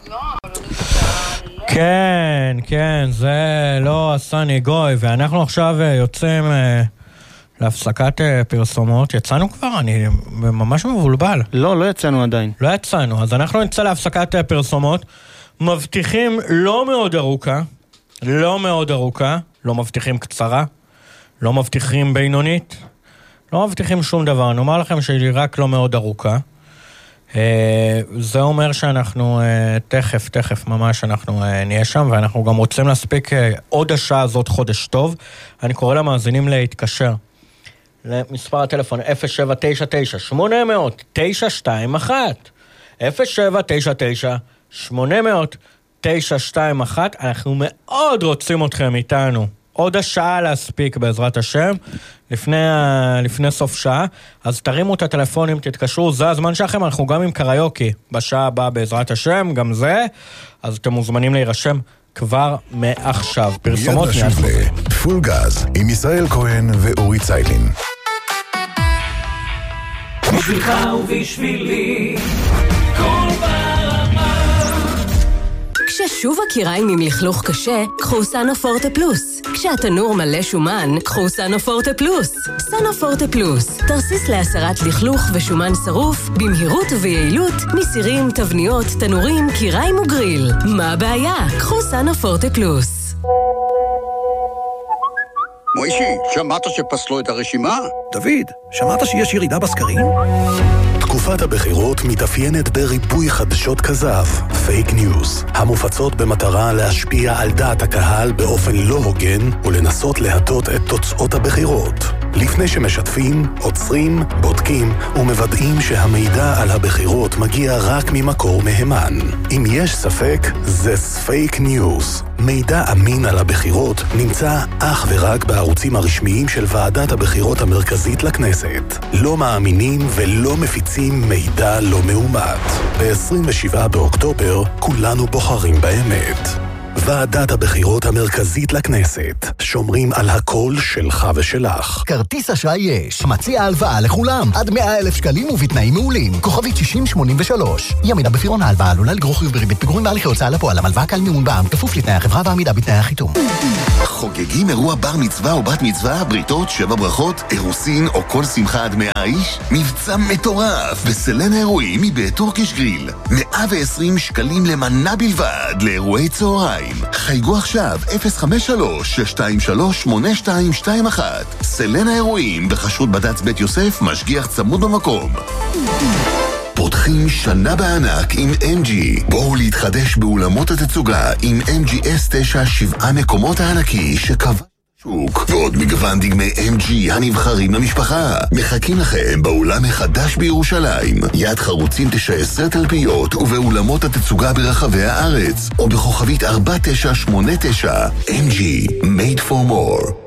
כן, זה לא סני גוי, ואנחנו עכשיו יוצאים להפסקת פרסומות. יצאנו כבר? אני ממש מבולבל. לא יצאנו עדיין. לא יצאנו, אז אנחנו נצא להפסקת פרסומות. מבטיחים לא מאוד ארוכה, לא מבטיחים קצרה, לא מבטיחים בינונית, לא מבטיחים שום דבר. נאמר לכם שהיא רק לא מאוד ארוכה. זה אומר שאנחנו תכף ממש אנחנו נהיה שם, ואנחנו גם רוצים להספיק עוד השעה הזאת חודש טוב. אני קורא למאזינים להתקשר למספר הטלפון 0799-800-921 0799-800-921. אנחנו מאוד רוצים אתכם איתנו עוד השעה להספיק בעזרת השם לפני סוף שעה. אז תרימו את הטלפונים, תתקשרו, זה הזמן שלכם. אנחנו גם עם קריוקי בשעה הבאה בעזרת השם, גם זה, אז אתם מוזמנים להירשם כבר מעכשיו. פרסומות מיד נשיב לפול גז עם ישראל כהן ואורי ציילין. בשבילך ובשבילי כל ברמה. כששוב הקיריים עם לכלוך קשה, קחו סנופורטה פלוס. כשהתנור מלא שומן, קחו סנופורטה פלוס. סנופורטה פלוס, תרסיס להסרת לכלוך ושומן שרוף, במהירות וביעילות, מסירים, תבניות, תנורים, קיריים וגריל. מה הבעיה? קחו סנופורטה פלוס. מוישי, שמעת שפסלו את הרשימה? דוד, שמעת שיש ירידה בסקרים? תקופת הבחירות מתאפיינת בריבוי חדשות כזב, פייק ניוז, המופצות במטרה להשפיע על דעת הקהל באופן לא הוגן ולנסות להטות את תוצאות הבחירות. לפני שמשתפים, עוצרים, בודקים ומוודאים שהמידע על הבחירות מגיע רק ממקור מהימן. אם יש ספק, זה פייק ניוז. מידע אמין על הבחירות נמצא אך ורק בערוצים הרשמיים של ועדת הבחירות המרכזית לכנסת. לא מאמינים ולא מפיצים מידע לא מאומת. ב-27 באוקטובר כולנו בוחרים באמת. ועדת הבחירות המרכזית לכנסת. שומרים על הקול שלך ושלך. כרטיס אשראי יש. מציע הלוואה לכולם. עד 100,000 שקלים ובתנאים מעולים. כוכבית 6083. ימינה בפירעון ההלוואה עלולה לגרור חיוב בריבית פיגורים בהליכי הוצאה לפועל. הלוואה קל מימון בע"מ כפוף לתנאי החברה ועמידה בתנאי החיתום. חוגגים אירוע בר מצווה או בת מצווה, בריתות, 7 ברכות, אירוסין או כל שמחה עד 100 איש? מבצע מטורף בסלן האירועים מבית טורקיש גריל. 120 שקלים למנה בלבד לאירועי צהריים. חייגו עכשיו 053-623-8221. סלן האירועים בחשות בד"ץ בית יוסף, משגיח צמוד במקום. פותחים שנה בענק עם MG. בואו להתחדש באולמות התצוגה עם MG S9 7 מקומות הענקי שקבע שוק, ועוד מגוון דגמי MG הנבחרים למשפחה. מחכים לכם באולם החדש בירושלים, יד חרוצים 19 תלפיות, ובאולמות התצוגה ברחבי הארץ, או בכוכבית 4989. MG, made for more.